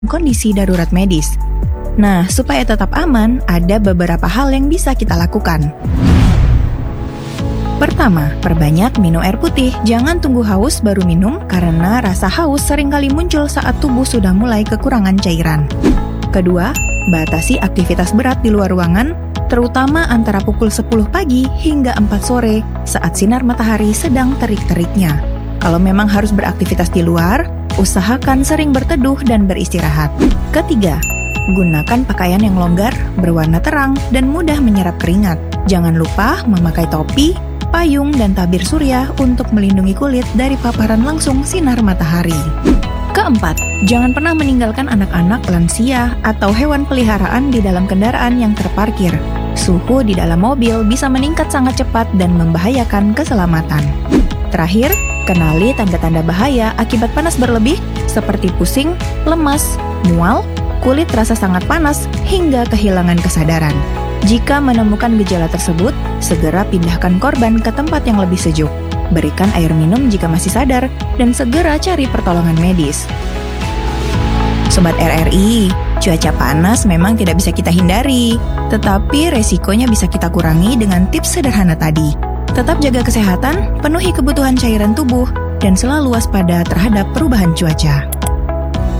kondisi darurat medis. Nah, supaya tetap aman, ada beberapa hal yang bisa kita lakukan. Pertama, perbanyak minum air putih. Jangan tunggu haus baru minum, karena rasa haus seringkali muncul saat tubuh sudah mulai kekurangan cairan. Kedua, batasi aktivitas berat di luar ruangan, terutama antara pukul 10 pagi hingga 4 sore saat sinar matahari sedang terik-teriknya. Kalau memang harus beraktivitas di luar, usahakan sering berteduh dan beristirahat. Ketiga, gunakan pakaian yang longgar, berwarna terang, dan mudah menyerap keringat. Jangan lupa memakai topi, payung, dan tabir surya untuk melindungi kulit dari paparan langsung sinar matahari. Keempat, jangan pernah meninggalkan anak-anak, lansia, atau hewan peliharaan di dalam kendaraan yang terparkir. Suhu di dalam mobil bisa meningkat sangat cepat dan membahayakan keselamatan. Terakhir, kenali tanda-tanda bahaya akibat panas berlebih seperti pusing, lemas, mual, kulit terasa sangat panas, hingga kehilangan kesadaran. Jika menemukan gejala tersebut, segera pindahkan korban ke tempat yang lebih sejuk. Berikan air minum jika masih sadar, dan segera cari pertolongan medis. Sobat RRI, cuaca panas memang tidak bisa kita hindari, tetapi resikonya bisa kita kurangi dengan tips sederhana tadi. Tetap jaga kesehatan, penuhi kebutuhan cairan tubuh, dan selalu waspada terhadap perubahan cuaca.